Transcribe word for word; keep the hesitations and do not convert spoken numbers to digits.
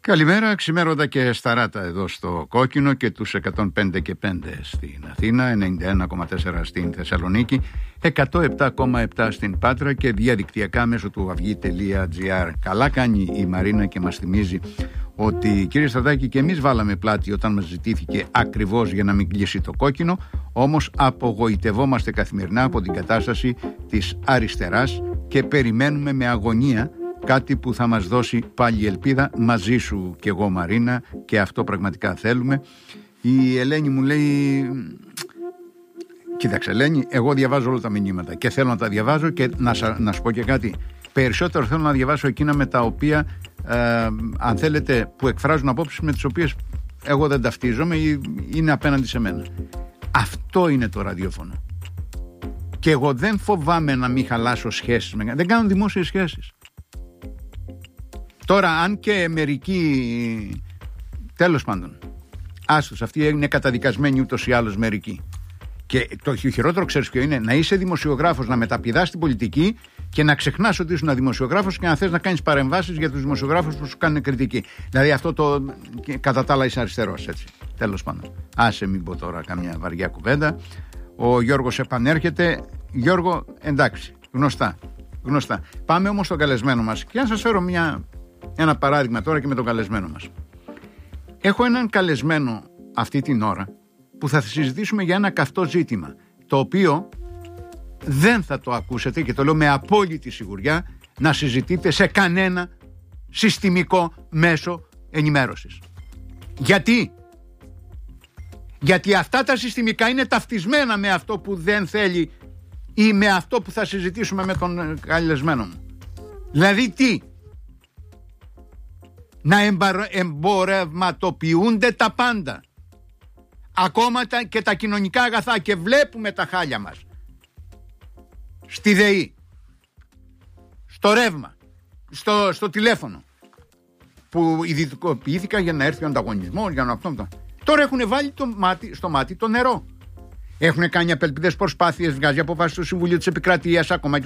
Καλημέρα, ξημέρωτα και σταράτα εδώ στο Κόκκινο και τους εκατόν πέντε και πέντε στην Αθήνα, ενενήντα ένα κόμμα τέσσερα στην Θεσσαλονίκη, εκατό επτά κόμμα επτά στην Πάτρα και διαδικτυακά μέσω του αυγή τελεία τζι άρ. Καλά κάνει η Μαρίνα και μας θυμίζει ότι, κύριε Σταδάκη, και εμείς βάλαμε πλάτη όταν μας ζητήθηκε ακριβώς για να μην κλείσει το Κόκκινο, όμως απογοητευόμαστε καθημερινά από την κατάσταση της αριστεράς και περιμένουμε με αγωνία κάτι που θα μας δώσει πάλι ελπίδα. Μαζί σου και εγώ, Μαρίνα, και αυτό πραγματικά θέλουμε. Η Ελένη μου λέει, κοίταξε Ελένη, εγώ διαβάζω όλα τα μηνύματα και θέλω να τα διαβάζω και να, να σου πω και κάτι. Περισσότερο θέλω να διαβάσω εκείνα με τα οποία ε, αν θέλετε, που εκφράζουν απόψεις με τις οποίες εγώ δεν ταυτίζομαι ή είναι απέναντι σε μένα. Αυτό είναι το ραδιόφωνο. Και εγώ δεν φοβάμαι να μην χαλάσω σχέσεις με... Δεν κάνω δημόσιες σχέσεις. Τώρα, αν και μερικοί, τέλος πάντων, άστος, αυτοί είναι καταδικασμένοι ούτως ή άλλως μερικοί. Και το χειρότερο, ξέρεις ποιο είναι, να είσαι δημοσιογράφος, να μεταπηδάς την πολιτική και να ξεχνάς ότι ήσουν δημοσιογράφος και να θες να κάνεις παρεμβάσεις για τους δημοσιογράφους που σου κάνουν κριτική. Δηλαδή αυτό το κατά τα άλλα είσαι αριστερός, έτσι. Τέλος πάντων. Άσε, μην πω τώρα καμιά βαριά κουβέντα. Ο Γιώργος επανέρχεται. Γιώργο, εντάξει, γνωστά. γνωστά. Πάμε όμως στον καλεσμένο μας. Και να σας φέρω μια, ένα παράδειγμα τώρα και με τον καλεσμένο μας. Έχω έναν καλεσμένο αυτή την ώρα που θα συζητήσουμε για ένα καυτό ζήτημα, το οποίο δεν θα το ακούσετε, και το λέω με απόλυτη σιγουριά, να συζητείτε σε κανένα συστημικό μέσο ενημέρωσης. Γιατί? Γιατί αυτά τα συστημικά είναι ταυτισμένα με αυτό που δεν θέλει ή με αυτό που θα συζητήσουμε με τον καλεσμένο μου. Δηλαδή τι? Να εμπορευματοποιούνται τα πάντα, ακόμα τα, και τα κοινωνικά αγαθά, και βλέπουμε τα χάλια μας στη ΔΕΗ, στο ρεύμα, στο, στο τηλέφωνο, που ιδιωτικοποιήθηκα για να έρθει ο ανταγωνισμός, για να αυτό. Τώρα έχουν βάλει το μάτι, στο μάτι το νερό. Έχουν κάνει απελπιδές προσπάθειες, βγάζει αποφάσεις στο Συμβουλίο της Επικρατείας, ακόμα